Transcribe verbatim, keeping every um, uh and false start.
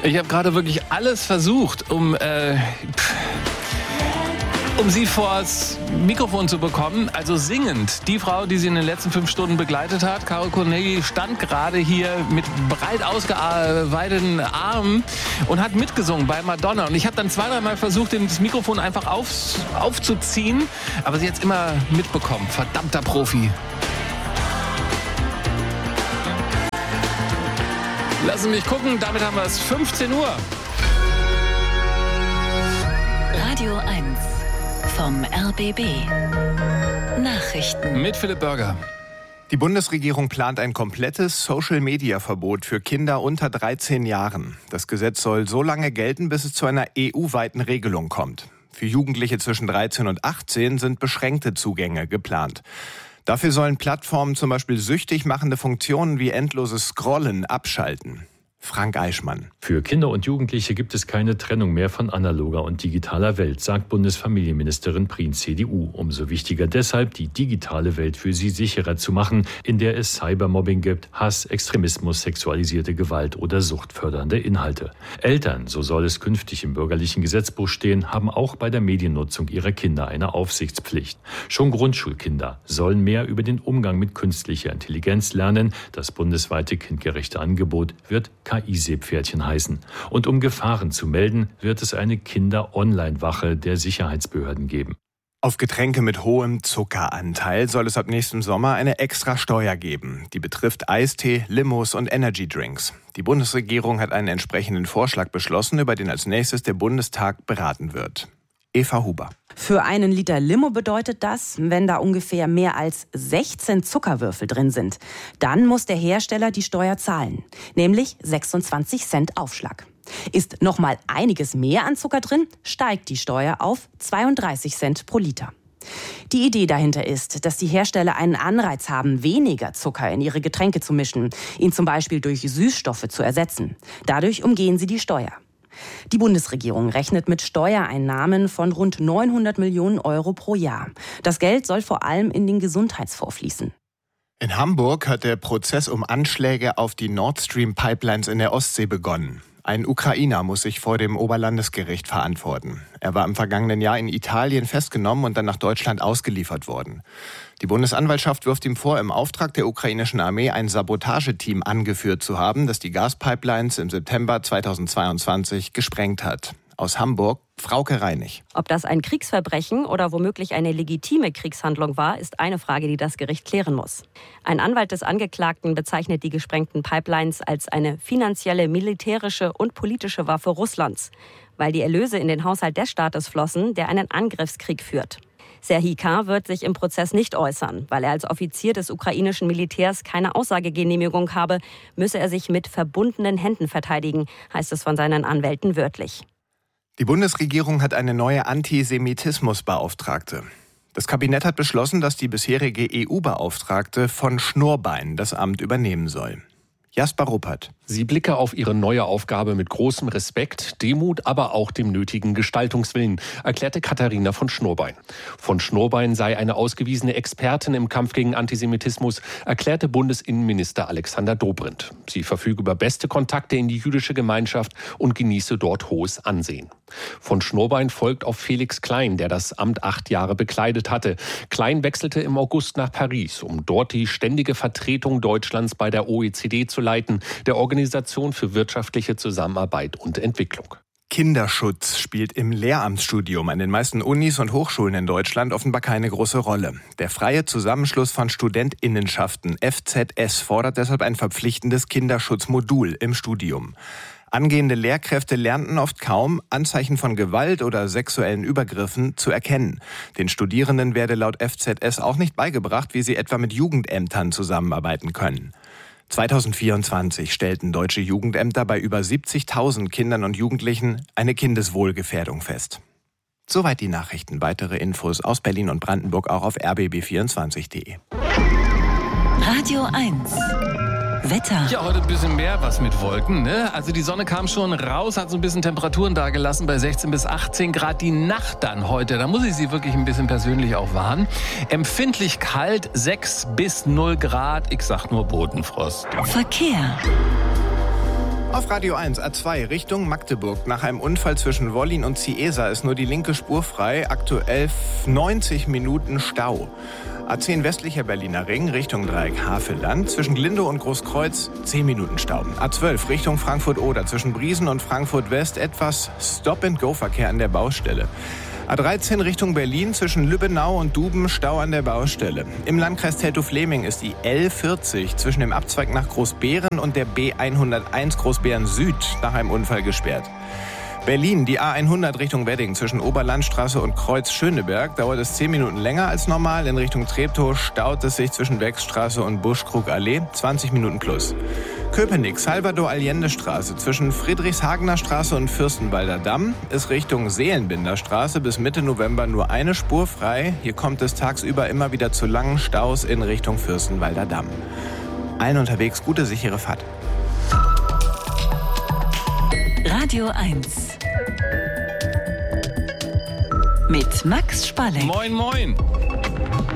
Ich habe gerade wirklich alles versucht, um, äh, um sie vors Mikrofon zu bekommen. Also singend. Die Frau, die sie in den letzten fünf Stunden begleitet hat, Caro Corneli, stand gerade hier mit breit ausgeweiteten Armen und hat mitgesungen bei Madonna. Und ich habe dann zwei, dreimal versucht, das Mikrofon einfach auf, aufzuziehen. Aber sie hat es immer mitbekommen. Verdammter Profi. Lassen mich gucken, damit haben wir es fünfzehn Uhr. Radio eins vom R B B. Nachrichten. Mit Philipp Börger. Die Bundesregierung plant ein komplettes Social-Media-Verbot für Kinder unter dreizehn Jahren. Das Gesetz soll so lange gelten, bis es zu einer E U-weiten Regelung kommt. Für Jugendliche zwischen dreizehn und achtzehn sind beschränkte Zugänge geplant. Dafür sollen Plattformen zum Beispiel süchtig machende Funktionen wie endloses Scrollen abschalten. Frank Eichmann. Für Kinder und Jugendliche gibt es keine Trennung mehr von analoger und digitaler Welt, sagt Bundesfamilienministerin Prien, C D U. Umso wichtiger deshalb, die digitale Welt für sie sicherer zu machen, in der es Cybermobbing gibt, Hass, Extremismus, sexualisierte Gewalt oder suchtfördernde Inhalte. Eltern, so soll es künftig im bürgerlichen Gesetzbuch stehen, haben auch bei der Mediennutzung ihrer Kinder eine Aufsichtspflicht. Schon Grundschulkinder sollen mehr über den Umgang mit künstlicher Intelligenz lernen. Das bundesweite kindgerechte Angebot wird K I-Seepferdchen heißen. Und um Gefahren zu melden, wird es eine Kinder-Online-Wache der Sicherheitsbehörden geben. Auf Getränke mit hohem Zuckeranteil soll es ab nächstem Sommer eine extra Steuer geben. Die betrifft Eistee, Limos und Energydrinks. Die Bundesregierung hat einen entsprechenden Vorschlag beschlossen, über den als nächstes der Bundestag beraten wird. Eva Huber. Für einen Liter Limo bedeutet das, wenn da ungefähr mehr als sechzehn Zuckerwürfel drin sind, dann muss der Hersteller die Steuer zahlen, nämlich sechsundzwanzig Cent Aufschlag. Ist noch mal einiges mehr an Zucker drin, steigt die Steuer auf zweiunddreißig Cent pro Liter. Die Idee dahinter ist, dass die Hersteller einen Anreiz haben, weniger Zucker in ihre Getränke zu mischen, ihn zum Beispiel durch Süßstoffe zu ersetzen. Dadurch umgehen sie die Steuer. Die Bundesregierung rechnet mit Steuereinnahmen von rund neunhundert Millionen Euro pro Jahr. Das Geld soll vor allem in den Gesundheitsfonds fließen. In Hamburg hat der Prozess um Anschläge auf die Nord Stream Pipelines in der Ostsee begonnen. Ein Ukrainer muss sich vor dem Oberlandesgericht verantworten. Er war im vergangenen Jahr in Italien festgenommen und dann nach Deutschland ausgeliefert worden. Die Bundesanwaltschaft wirft ihm vor, im Auftrag der ukrainischen Armee ein Sabotageteam angeführt zu haben, das die Gaspipelines im September zweitausendzweiundzwanzig gesprengt hat. Aus Hamburg, Frauke Reinig. Ob das ein Kriegsverbrechen oder womöglich eine legitime Kriegshandlung war, ist eine Frage, die das Gericht klären muss. Ein Anwalt des Angeklagten bezeichnet die gesprengten Pipelines als eine finanzielle, militärische und politische Waffe Russlands, weil die Erlöse in den Haushalt des Staates flossen, der einen Angriffskrieg führt. Serhii K. wird sich im Prozess nicht äußern. Weil er als Offizier des ukrainischen Militärs keine Aussagegenehmigung habe, müsse er sich mit verbundenen Händen verteidigen, heißt es von seinen Anwälten wörtlich. Die Bundesregierung hat eine neue Antisemitismusbeauftragte. Das Kabinett hat beschlossen, dass die bisherige E U-Beauftragte von Schnurbein das Amt übernehmen soll. Jasper Ruppert. Sie blicke auf ihre neue Aufgabe mit großem Respekt, Demut, aber auch dem nötigen Gestaltungswillen, erklärte Katharina von Schnurbein. Von Schnurbein sei eine ausgewiesene Expertin im Kampf gegen Antisemitismus, erklärte Bundesinnenminister Alexander Dobrindt. Sie verfüge über beste Kontakte in die jüdische Gemeinschaft und genieße dort hohes Ansehen. Von Schnurbein folgt auf Felix Klein, der das Amt acht Jahre bekleidet hatte. Klein wechselte im August nach Paris, um dort die ständige Vertretung Deutschlands bei der O E C D zu leiten, der Organisation für wirtschaftliche Zusammenarbeit und Entwicklung. Kinderschutz spielt im Lehramtsstudium an den meisten Unis und Hochschulen in Deutschland offenbar keine große Rolle. Der freie Zusammenschluss von Studentinnenschaften F Z S fordert deshalb ein verpflichtendes Kinderschutzmodul im Studium. Angehende Lehrkräfte lernten oft kaum, Anzeichen von Gewalt oder sexuellen Übergriffen zu erkennen. Den Studierenden werde laut F Z S auch nicht beigebracht, wie sie etwa mit Jugendämtern zusammenarbeiten können. zweitausendvierundzwanzig stellten deutsche Jugendämter bei über siebzigtausend Kindern und Jugendlichen eine Kindeswohlgefährdung fest. Soweit die Nachrichten. Weitere Infos aus Berlin und Brandenburg auch auf r b b vierundzwanzig punkt d e. Radio eins. Wetter. Ja, heute ein bisschen mehr was mit Wolken, ne? Also die Sonne kam schon raus, hat so ein bisschen Temperaturen dagelassen bei sechzehn bis achtzehn Grad. Die Nacht dann heute, da muss ich Sie wirklich ein bisschen persönlich auch warnen. Empfindlich kalt, sechs bis null Grad. Ich sag nur Bodenfrost. Verkehr. Auf Radio eins, A zwei, Richtung Magdeburg. Nach einem Unfall zwischen Wollin und Ciesa ist nur die linke Spur frei. Aktuell neunzig Minuten Stau. A zehn westlicher Berliner Ring, Richtung Dreieck Havelland. Zwischen Glindow und Großkreuz zehn Minuten Stau. A zwölf, Richtung Frankfurt-Oder. Zwischen Briesen und Frankfurt-West etwas Stop-and-Go-Verkehr an der Baustelle. A dreizehn Richtung Berlin, zwischen Lübbenau und Duben Stau an der Baustelle. Im Landkreis Teltow-Fläming ist die L vierzig zwischen dem Abzweig nach Großbeeren und der B hunderteins Großbeeren Süd nach einem Unfall gesperrt. Berlin, die A hundert Richtung Wedding zwischen Oberlandstraße und Kreuz Schöneberg dauert es zehn Minuten länger als normal. In Richtung Treptow staut es sich zwischen Wechsstraße und Buschkrug-Allee, zwanzig Minuten plus. Köpenick, Salvador-Allende-Straße zwischen Friedrichshagener Straße und Fürstenwalder Damm ist Richtung Seelenbinder Straße bis Mitte November nur eine Spur frei. Hier kommt es tagsüber immer wieder zu langen Staus in Richtung Fürstenwalder Damm. Allen unterwegs gute, sichere Fahrt. Radio eins. Mit Max Spalleck. Moin, moin.